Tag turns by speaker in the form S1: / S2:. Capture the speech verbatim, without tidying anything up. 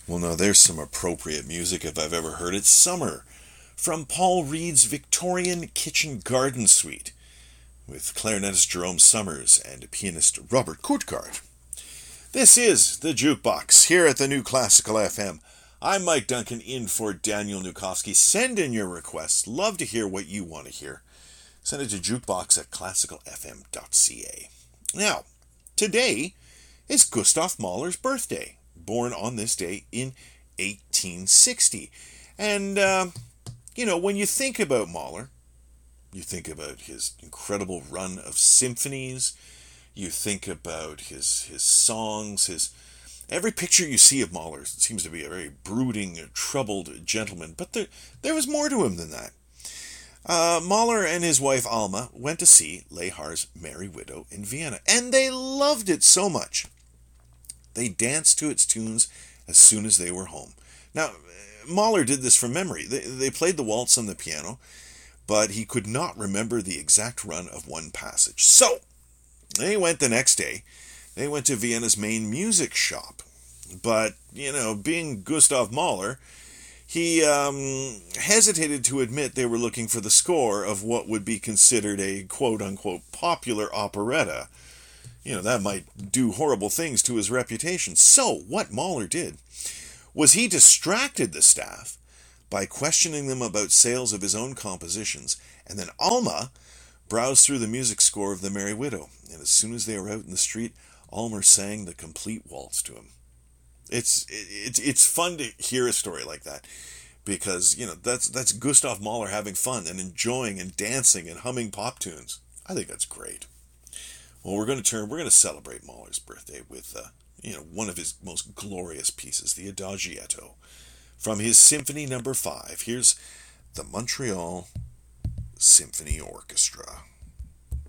S1: Well, now there's some appropriate music if I've ever heard it. Summer from Paul Reed's Victorian Kitchen Garden Suite with clarinetist Jerome Summers and pianist Robert Courtgard. This is the Jukebox here at the New Classical F M. I'm Mike Duncan in for Daniel Nukowski. Send in your requests. Love to hear what you want to hear. Send it to jukebox at classical f m dot c a. Now, today is Gustav Mahler's birthday, born on this day in eighteen sixty. And, uh, you know, when you think about Mahler, you think about his incredible run of symphonies, you think about his his songs, his every picture you see of Mahler seems to be a very brooding, troubled gentleman, but there, there was more to him than that. Uh, Mahler and his wife Alma went to see Lehar's Merry Widow in Vienna, and they loved it so much. They danced to its tunes as soon as they were home. Now, Mahler did this from memory. They, they played the waltz on the piano, but he could not remember the exact run of one passage. So, they went the next day. They went to Vienna's main music shop. But, you know, being Gustav Mahler, he um, hesitated to admit they were looking for the score of what would be considered a quote-unquote popular operetta. You know, that might do horrible things to his reputation. So, what Mahler did was he distracted the staff by questioning them about sales of his own compositions, and then Alma browsed through the music score of The Merry Widow, and as soon as they were out in the street, Alma sang the complete waltz to him. It's it's it's fun to hear a story like that, because, you know, that's that's Gustav Mahler having fun and enjoying and dancing and humming pop tunes. I think that's great. Well, we're going to turn we're going to celebrate Mahler's birthday with uh, you know, one of his most glorious pieces, the Adagietto, from his Symphony Number Five. Here's the Montreal Symphony Orchestra.